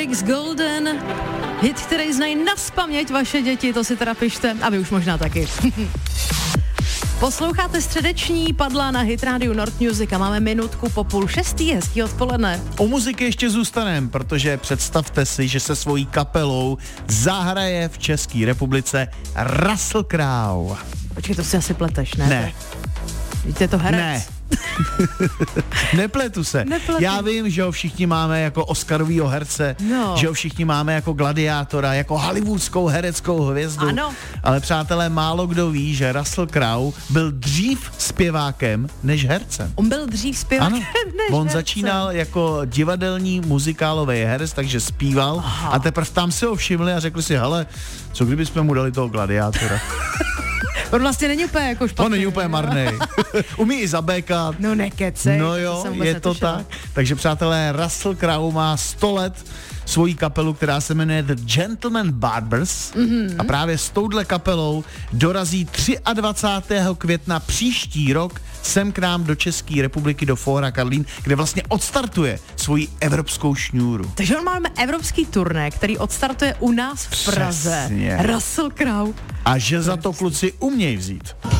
Hendrix Golden, hit, který znají nazpaměť vaše děti, to si teda pište, a vy už možná taky. Posloucháte středeční Padla na Hit Radio Nord Music a máme minutku po 5:30, hezký odpoledne. U muziky ještě zůstanem, protože představte si, že se svojí kapelou zahraje v České republice Russell Crowe. Počkej, to si asi pleteš, ne? Ne. Víte, je to herec? Ne. Nepletu se. Nepletu. Já vím, že ho všichni máme jako Oscarovýho herce, že ho všichni máme jako gladiátora, jako hollywoodskou hereckou hvězdu. Ano. Ale přátelé, málo kdo ví, že Russell Crowe byl dřív zpěvákem než hercem. On byl dřív zpěvákem než On hercem. začínal jako divadelní muzikálový herec, takže zpíval. Aha. A teprve tam si ho všimli a řekli si, hele, co kdybychom mu dali toho gladiátora? On vlastně není úplně jako špatný. On není úplně marnej. Umí i zabékat. No nekecej. No jo, je to tak. Takže přátelé, Russell Crowe má 100 let svoji kapelu, která se jmenuje The Gentleman Barbers. A právě s touhle kapelou dorazí 23. května příští rok sem k nám do České republiky, do Fóra Karlín, kde vlastně odstartuje svoji evropskou šňůru. Takže on máme evropský turné, který odstartuje u nás v Praze. Přesně. Russell Crowe. A že za to kluci umějí vzít.